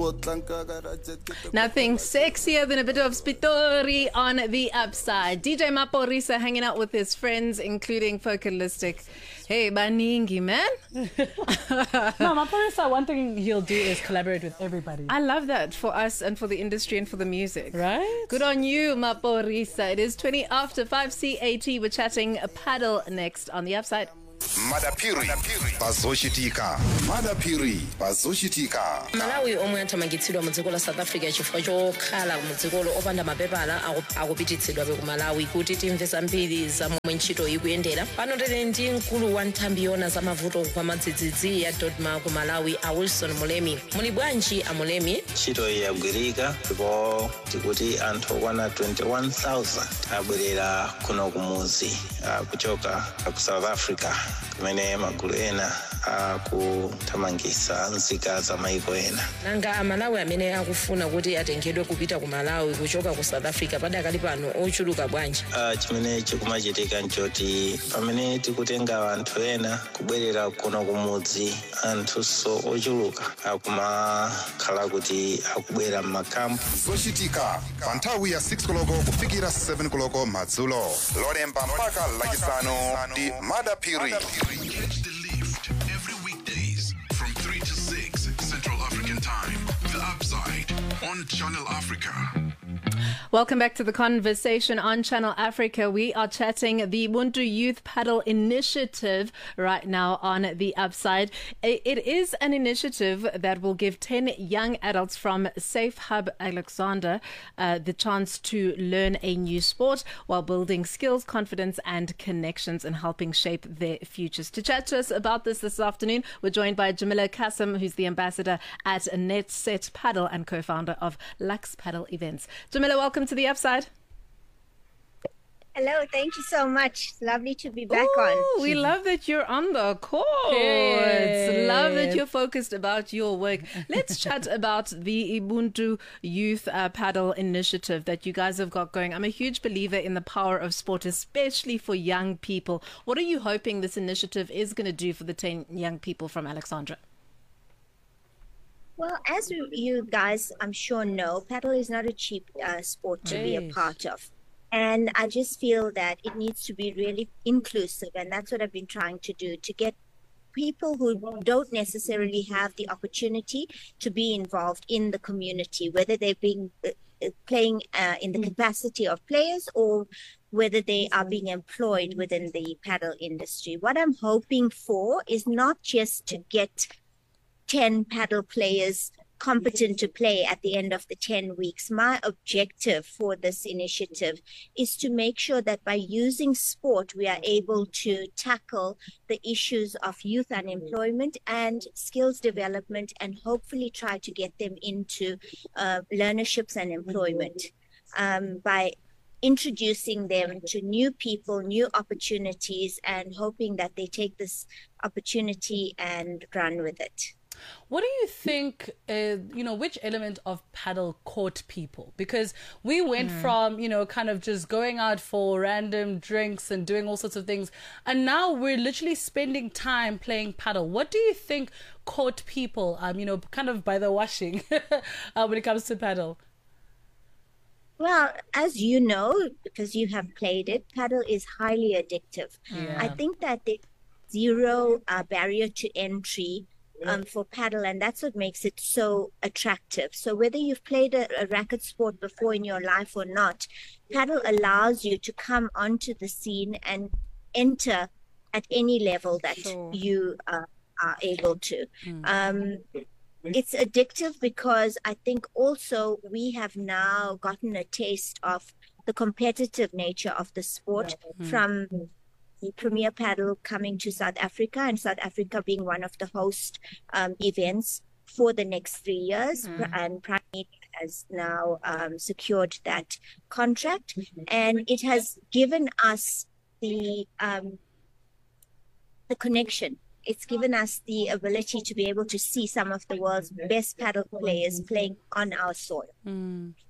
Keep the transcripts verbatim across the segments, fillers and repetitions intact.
Nothing sexier than a bit of Spitori on the upside. D J Maphorisa hanging out with his friends, including Focalistic. Hey, baningi, man. No, Maphorisa, one thing he'll do is collaborate with everybody. I love that for us and for the industry and for the music. Right? Good on you, Maphorisa. It is twenty after five C A T. We're chatting a paddle next on the upside. Madapiri bazoshitika Madapiri bazoshitika Malawi omwe athamangitsidwa mu dziko la South Africa chifukwa chokhala mu dziko lo opanda mapepala akupititsidwa ku Malawi kuti timve zambiri za momwe ntchito ikuyendera. Pano tili ndi mkulu wa nthambi yona za mavuto kwa madzidzidzi ya Dodma ku Malawi, a Wilson Mulemi. Muli bwanji a Mulemi? Ntchito yagwirika ndipo tikuti anthu okwana twenty-one thousand abwerera kuno kumuzi uh, kuchoka ku South Africa. Kumene magulu ena akuthamangitsa nzika za maiko ena. Nanga amalawi amene akufuna kuti atengedwe kupita ku Malawi kuchoka ku South Africa padakali pano ochuluka bwanji? Uh, chimene chikumachitika nchoti pamene tikutenga anthu ena kubwerera kuno kumudzi, anthuso ochuluka akumakhala kuti akubwera m'makampu. Zochitika pa nthawi ya six koloko kufikira seven koloko madzulo. Lolemba mpaka lachisanu ndi Madapiri. Catch the lift every weekdays from three to six Central African Time. The Upside on Channel Africa. Welcome back to the conversation on Channel Africa. We are chatting the Ubuntu Youth Paddle Initiative right now on the upside. It is an initiative that will give ten young adults from Safe Hub Alexander uh, the chance to learn a new sport while building skills, confidence and connections and helping shape their futures. To chat to us about this this afternoon, we're joined by Jamila Kassam, who's the ambassador at Netset Paddle and co-founder of Lux Paddle Events. Jamila, welcome to the upside. Hello, thank you so much. It's lovely to be back Ooh, on. We love that you're on the course. Yes. Love that you're focused about your work. Let's chat about the Ubuntu Youth uh, Paddle Initiative that you guys have got going. I'm a huge believer in the power of sport, especially for young people. What are you hoping this initiative is going to do for the ten young people from Alexandra? Well, as you, you guys, I'm sure know, paddle is not a cheap uh, sport to be a Yes. part of. And I just feel that it needs to be really inclusive. And that's what I've been trying to do, to get people who don't necessarily have the opportunity to be involved in the community, whether they're being uh, uh, playing uh, in the capacity of players or whether they are being employed within the paddle industry. What I'm hoping for is not just to get ten paddle players competent to play at the end of the ten weeks. My objective for this initiative is to make sure that by using sport, we are able to tackle the issues of youth unemployment and skills development and hopefully try to get them into uh, learnerships and employment um, by introducing them to new people, new opportunities, and hoping that they take this opportunity and run with it. What do you think, uh, you know, which element of paddle caught people? Because we went mm. from, you know, kind of just going out for random drinks and doing all sorts of things. And now we're literally spending time playing paddle. What do you think caught people, um, you know, kind of by the washing uh, when it comes to paddle? Well, as you know, because you have played it, paddle is highly addictive. Yeah. I think that there's zero uh, barrier to entry Um, for paddle, and that's what makes it so attractive. So whether you've played a, a racket sport before in your life or not, paddle allows you to come onto the scene and enter at any level that Sure. you uh, are able to. Mm. Um, it's addictive because I think also we have now gotten a taste of the competitive nature of the sport Mm. from the Premier Paddle coming to South Africa and South Africa being one of the host um, events for the next three years. Mm. And Prime Media has now um, secured that contract. And it has given us the um, the connection. It's given us the ability to be able to see some of the world's best paddle players playing on our soil. Mm.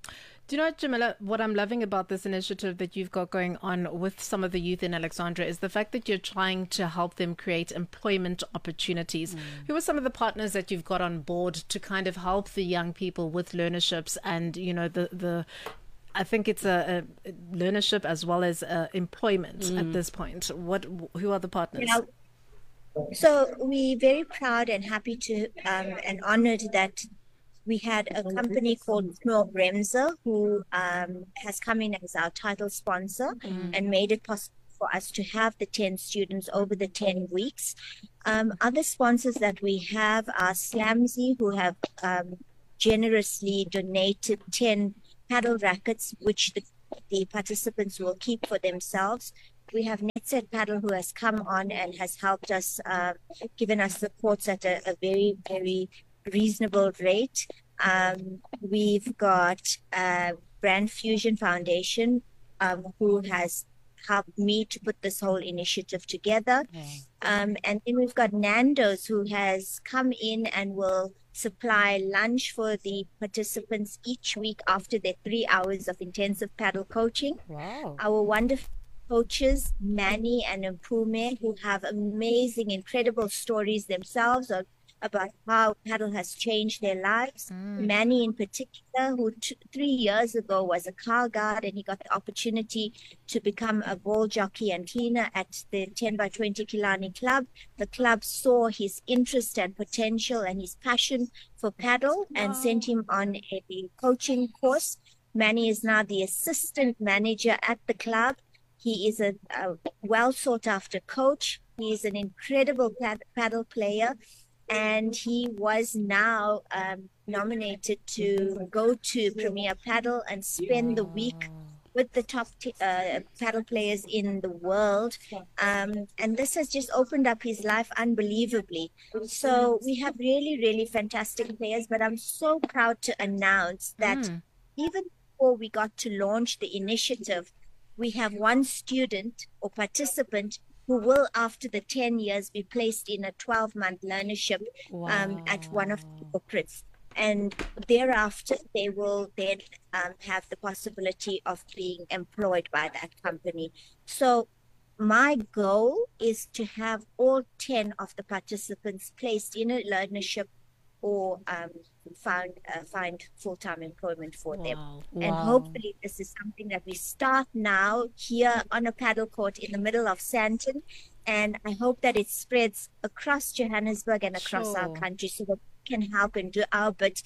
Do you know what, Jamila, what I'm loving about this initiative that you've got going on with some of the youth in Alexandra is the fact that you're trying to help them create employment opportunities. Mm. Who are some of the partners that you've got on board to kind of help the young people with learnerships and, you know, the, the I think it's a, a learnership as well as uh, employment mm. at this point. What, who are the partners? You know, so we're very proud and happy to um, and honored that we had a company called Knorr Bremse who um, has come in as our title sponsor mm. and made it possible for us to have the ten students over the ten weeks. Um, other sponsors that we have are Slamsy, who have um, generously donated ten paddle rackets, which the, the participants will keep for themselves. We have Netset Paddle, who has come on and has helped us, uh, given us the courts at a, a very, very reasonable rate. Um, we've got uh, Brand Fusion Foundation, um, who has helped me to put this whole initiative together. Yeah. Um, and then we've got Nando's, who has come in and will supply lunch for the participants each week after their three hours of intensive paddle coaching. Wow. Our wonderful coaches, Manny and Mpume, who have amazing, incredible stories themselves of about how paddle has changed their lives. Mm. Manny in particular, who t- three years ago was a car guard, and he got the opportunity to become a ball jockey and cleaner at the ten by twenty Killarney Club. The club saw his interest and potential and his passion for paddle and wow. sent him on a coaching course. Manny is now the assistant manager at the club. He is a, a well sought after coach. He is an incredible pad- paddle player. And he was now um, nominated to go to Premier Paddle and spend the week with the top t- uh, paddle players in the world. Um, and this has just opened up his life unbelievably. So we have really, really fantastic players. But I'm so proud to announce that mm. even before we got to launch the initiative, we have one student or participant who will, after the ten years, be placed in a twelve-month learnership wow. um, at one of the corporates. And thereafter, they will then um, have the possibility of being employed by that company. So my goal is to have all ten of the participants placed in a learnership or um, find, uh, find full-time employment for wow. them. Wow. And hopefully this is something that we start now here on a paddle court in the middle of Sandton. And I hope that it spreads across Johannesburg and across sure. our country so that we can help and do our bit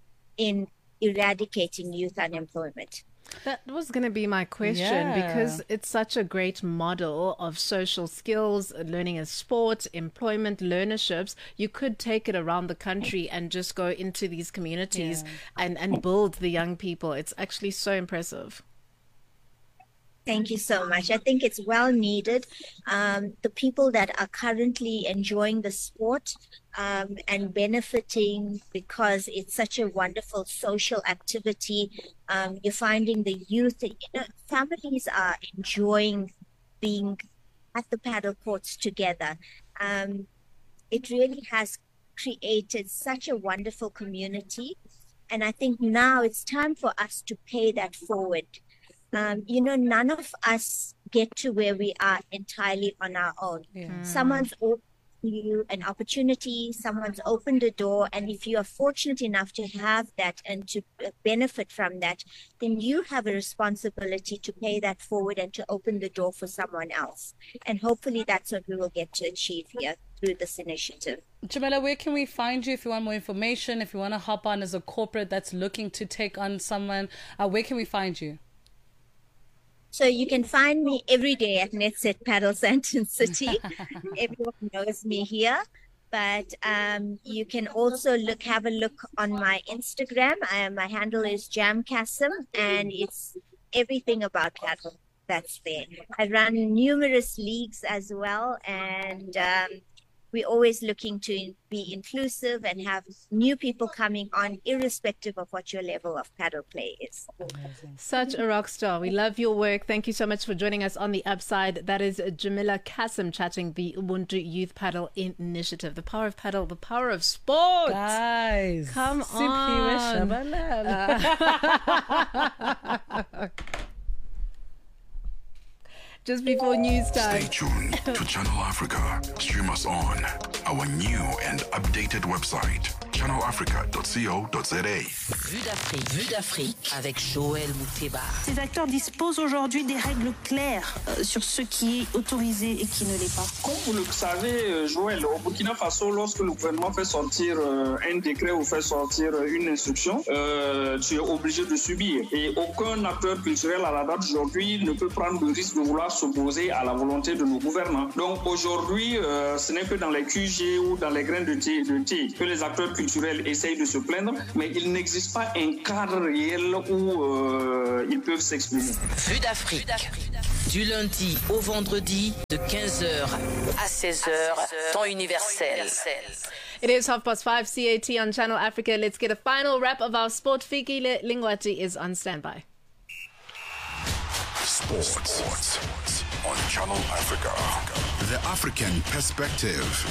in eradicating youth unemployment. That was going to be my question yeah. because it's such a great model of social skills, learning a sport, employment, learnerships. You could take it around the country and just go into these communities yeah. and, and build the young people. It's actually so impressive. Thank you so much. I think it's well needed. Um, the people that are currently enjoying the sport um, and benefiting because it's such a wonderful social activity, um, you're finding the youth, you know, families are enjoying being at the paddle courts together. Um, it really has created such a wonderful community. And I think now it's time for us to pay that forward. Um, you know, none of us get to where we are entirely on our own. Yeah. Mm. Someone's opened you an opportunity, someone's opened a door, and if you are fortunate enough to have that and to benefit from that, then you have a responsibility to pay that forward and to open the door for someone else. And hopefully that's what we will get to achieve here through this initiative. Jamila, where can we find you if you want more information, if you want to hop on as a corporate that's looking to take on someone? Uh, where can we find you? So you can find me every day at Netset Paddle Sandton City. Everyone knows me here. But um, you can also look, have a look on my Instagram. Uh, my handle is Jamkasim, and it's everything about paddle that's there. I run numerous leagues as well, and um, we're always looking to be inclusive and have new people coming on, irrespective of what your level of paddle play is. Such a rock star. We love your work. Thank you so much for joining us on The Upside. That is Jamila Kasim chatting the Ubuntu Youth Paddle Initiative. The power of paddle, the power of sport. Guys, come on. Uh, just before news time. Stay tuned to Channel Africa. Stream us on our new and updated website, channel africa dot co dot za. Vue d'Afrique, Vue d'Afrique avec Joël Mouteba. Ces acteurs disposent aujourd'hui des règles claires euh, sur ce qui est autorisé et qui ne l'est pas. Comme vous le savez, Joël, au Burkina Faso, lorsque le gouvernement fait sortir euh, un décret ou fait sortir une instruction, euh, tu es obligé de subir. Et aucun acteur culturel à la date d'aujourd'hui ne peut prendre le risque de vouloir s'opposer à la volonté de nos gouvernants. Donc aujourd'hui, euh, ce n'est que dans les Q G ou dans les grains de thé, de thé que les acteurs culturels essayent de se plaindre, mais il n'existe pas un cadre réel où euh, ils peuvent s'exprimer. Vue d'Afrique, du lundi au vendredi de quinze heures à seize heures, temps universel. It is half past five C A T on Channel Africa. Let's get a final wrap of our sport. Fikile Lingwati is on standby. Sports on Channel Africa. The African perspective.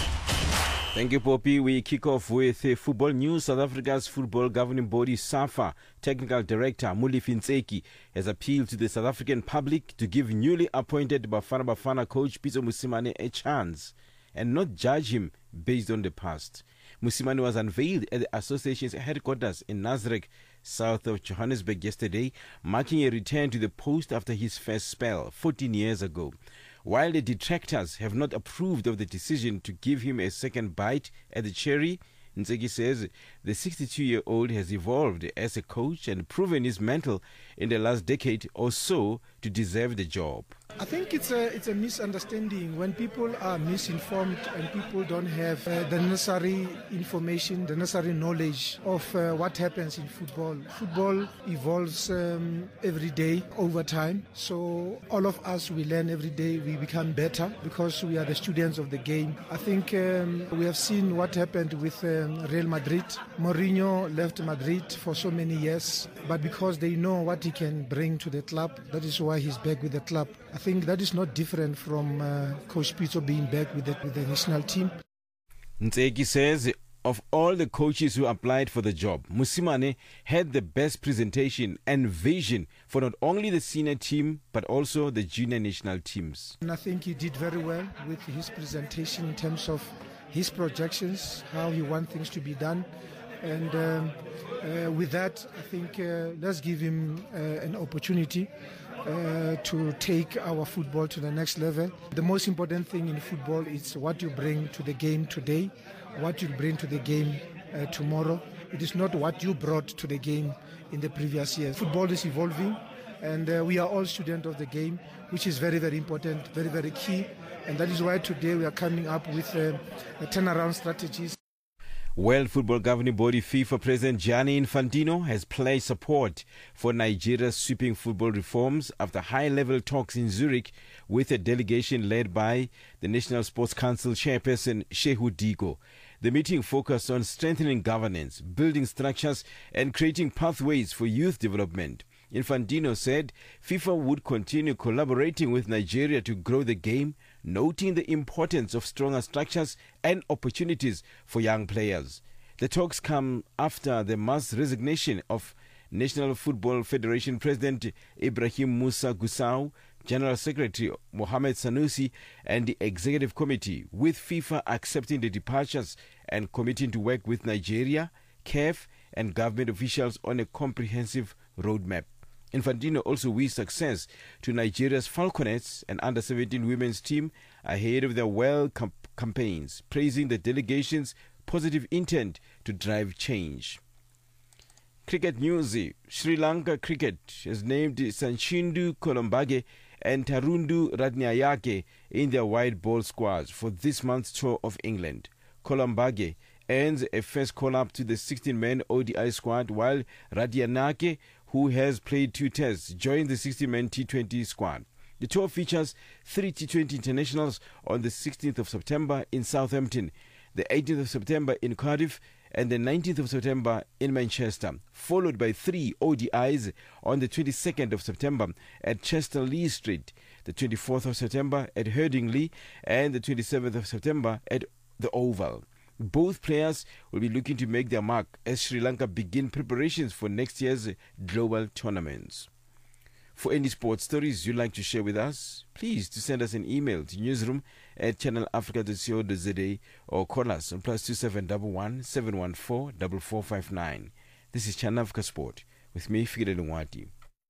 Thank you, Poppy. We kick off with uh, football news. South Africa's football governing body, SAFA, Technical Director Molefi Ntseki, has appealed to the South African public to give newly appointed Bafana Bafana coach Pitso Mosimane a chance and not judge him based on the past. Mosimane was unveiled at the association's headquarters in Nasrec, south of Johannesburg yesterday, marking a return to the post after his first spell fourteen years ago. While the detractors have not approved of the decision to give him a second bite at the cherry, Ntseki says the sixty-two-year-old has evolved as a coach and proven his mental in the last decade or so to deserve the job. I think it's a it's a misunderstanding when people are misinformed and people don't have uh, the necessary information, the necessary knowledge of uh, what happens in football. Football evolves um, every day over time, so all of us, we learn every day, we become better because we are the students of the game. I think um, we have seen what happened with um, Real Madrid. Mourinho left Madrid for so many years, but because they know what he can bring to the club, that is why he's back with the club. I think that is not different from uh, Coach Pitso being back with the, with the national team. Ntseki says of all the coaches who applied for the job, Mosimane had the best presentation and vision for not only the senior team but also the junior national teams. And I think he did very well with his presentation in terms of his projections, how he wants things to be done. And um, uh, with that, I think uh, let's give him uh, an opportunity Uh, to take our football to the next level. The most important thing in football is what you bring to the game today, what you bring to the game uh, tomorrow. It is not what you brought to the game in the previous years. Football is evolving, and uh, we are all students of the game, which is very, very important, very, very key. And that is why today we are coming up with uh, turnaround strategies. World Football Governing Body FIFA President Gianni Infantino has pledged support for Nigeria's sweeping football reforms after high-level talks in Zurich with a delegation led by the National Sports Council chairperson Shehu Diko. The meeting focused on strengthening governance, building structures and creating pathways for youth development. Infantino said FIFA would continue collaborating with Nigeria to grow the game, noting the importance of stronger structures and opportunities for young players. The talks come after the mass resignation of National Football Federation President Ibrahim Musa Gusau, General Secretary Mohamed Sanusi, and the Executive Committee, with FIFA accepting the departures and committing to work with Nigeria, C A F, and government officials on a comprehensive roadmap. Infantino also wished success to Nigeria's Falconets and under seventeen women's team ahead of their World Cup campaigns, praising the delegation's positive intent to drive change. Cricket news. Sri Lanka Cricket has named Sanchindu Kolombage and Tarundu Ratnayake in their white ball squads for this month's tour of England. Kolombage earns a first call-up to the sixteen-man O D I squad, while Ratnayake, who has played two tests, joined the sixty-man T twenty squad. The tour features three T twenty internationals on the sixteenth of September in Southampton, the eighteenth of September in Cardiff, and the nineteenth of September in Manchester, followed by three O D Is on the twenty-second of September at Chester Lee Street, the twenty-fourth of September at Herdingley, and the twenty-seventh of September at the Oval. Both players will be looking to make their mark as Sri Lanka begin preparations for next year's global tournaments. For any sports stories you'd like to share with us, please to send us an email to newsroom at channel africa dot co dot za or call us on plus two seven one one seven one four four four five nine. This is Channel Africa Sport with me, Fikile Lungwati.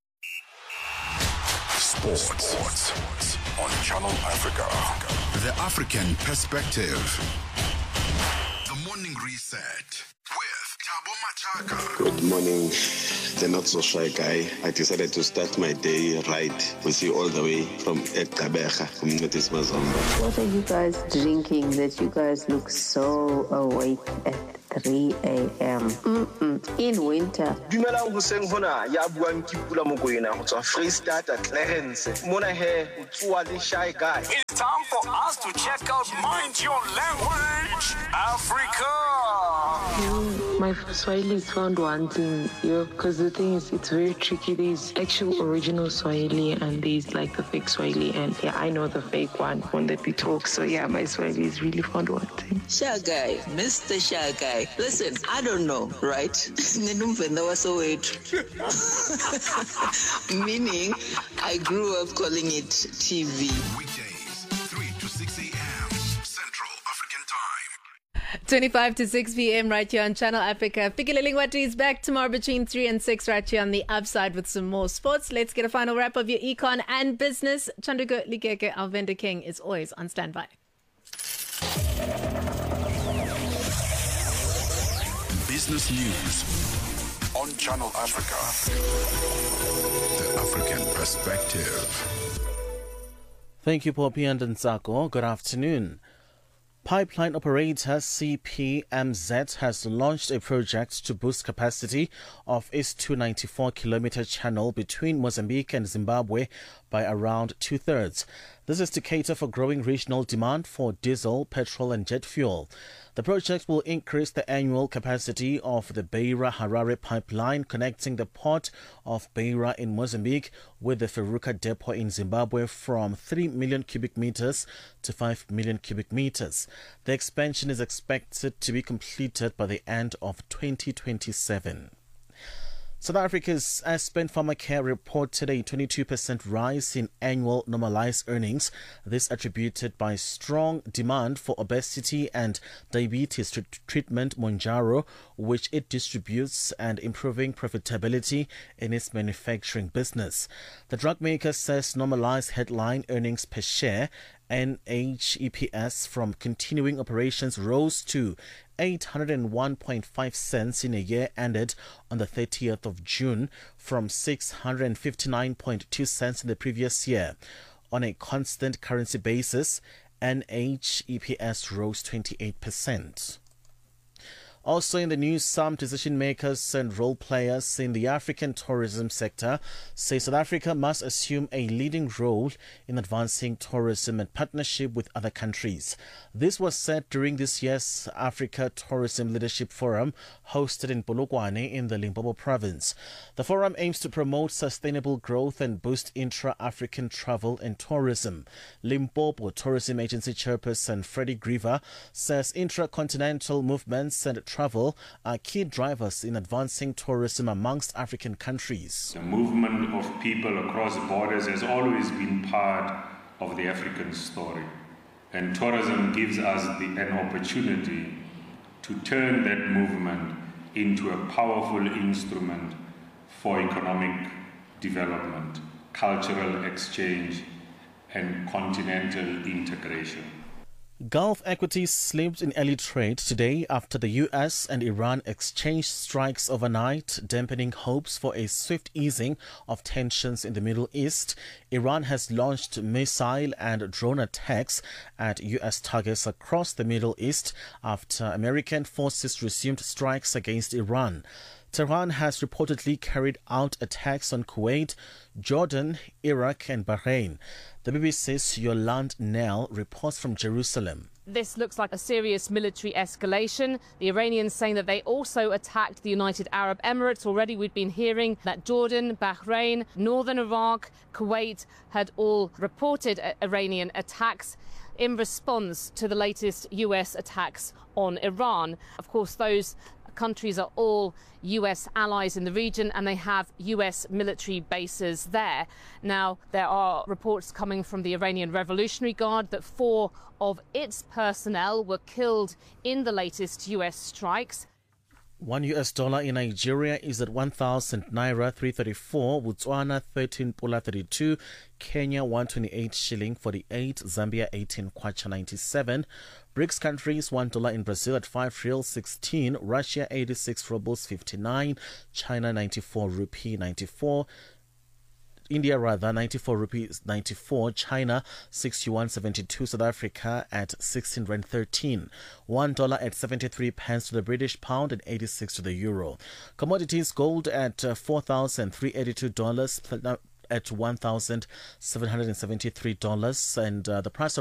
Sports. Sports on Channel Africa. The African Perspective. The Morning Reset with Thabo Machaka. Good morning, the not so shy guy. I decided to start my day right with you all the way from Ekabeja, from Metis Mazomba. What are you guys drinking that you guys look so awake at three a.m. Mm-mm. In winter? Dumelang hoseng hona ya buang ke Pula Mokoena go tswa Freestata Clarence. Mona he o tswa le shy guy. It's time for us to check out Mind Your Language Africa. Mm, my Swahili is found wanting, yo, because the thing is, it's very tricky. There's actual original Swahili and there's like the fake Swahili, and yeah, I know the fake one when that we talk. So yeah, my Swahili is really found wanting. Shy guy, Mister Shy guy. Listen, I don't know, right? Meaning, I grew up calling it T V. Weekdays, three to six a.m. Central African Time. twenty-five to six p.m. right here on Channel Africa. Fikile Lungwati is back tomorrow between three and six right here on the Upside with some more sports. Let's get a final wrap of your econ and business. Chanduko Likeke, our vendor king, is always on standby. Business News on Channel Africa. The African Perspective. Thank you, Poppy and Nsako. Good afternoon. Pipeline operator C P M Z has launched a project to boost capacity of its two hundred ninety-four kilometer channel between Mozambique and Zimbabwe by around two-thirds. This is to cater for growing regional demand for diesel, petrol and jet fuel. The project will increase the annual capacity of the Beira-Harare pipeline connecting the port of Beira in Mozambique with the Feruka depot in Zimbabwe from three million cubic meters to five million cubic meters. The expansion is expected to be completed by the end of twenty twenty-seven. South Africa's Aspen Pharmacare reported a twenty-two percent rise in annual normalized earnings. This attributed by strong demand for obesity and diabetes tr- treatment Monjaro, which it distributes, and improving profitability in its manufacturing business. The drug maker says normalized headline earnings per share N H E P S from continuing operations rose to eight hundred one point five cents in a year ended on the thirtieth of June from six hundred fifty-nine point two cents in the previous year. On a constant currency basis, N H E P S rose twenty-eight percent. Also in the news, some decision makers and role players in the African tourism sector say South Africa must assume a leading role in advancing tourism and partnership with other countries. This was said during this year's Africa Tourism Leadership Forum hosted in Polokwane in the Limpopo province. The forum aims to promote sustainable growth and boost intra-African travel and tourism. Limpopo Tourism Agency Chairperson Freddie Griever says intra-continental movements and travel are key drivers in advancing tourism amongst African countries. The movement of people across borders has always been part of the African story, and tourism gives us the, an opportunity to turn that movement into a powerful instrument for economic development, cultural exchange, and continental integration. Gulf equities slipped in early trade today after the U S and Iran exchanged strikes overnight, dampening hopes for a swift easing of tensions in the Middle East. Iran has launched missile and drone attacks at U S targets across the Middle East after American forces resumed strikes against Iran. Tehran has reportedly carried out attacks on Kuwait, Jordan, Iraq and Bahrain. The B B C's Yolande Nell reports from Jerusalem. This looks like a serious military escalation. The Iranians saying that they also attacked the United Arab Emirates. Already we've been hearing that Jordan, Bahrain, Northern Iraq, Kuwait had all reported Iranian attacks in response to the latest U S attacks on Iran. Of course, those countries are all U S allies in the region and they have U S military bases there. Now, there are reports coming from the Iranian Revolutionary Guard that four of its personnel were killed in the latest U S strikes. One U S dollar in Nigeria is at one thousand naira three thirty-four, Botswana thirteen pula thirty-two, Kenya one twenty-eight shilling forty-eight, Zambia eighteen kwacha ninety-seven. BRICS countries, one dollar in Brazil at five real sixteen, Russia eighty-six rubles fifty-nine, China ninety-four rupee ninety-four, India rather ninety-four rupees ninety-four, China sixty-one seventy-two, South Africa at sixteen rand thirteen, one dollar at seventy-three pence to the British pound and eighty-six to the euro. Commodities, gold at uh, four thousand three hundred eighty-two dollars, platinum at one thousand seven hundred seventy-three dollars, and uh, the price of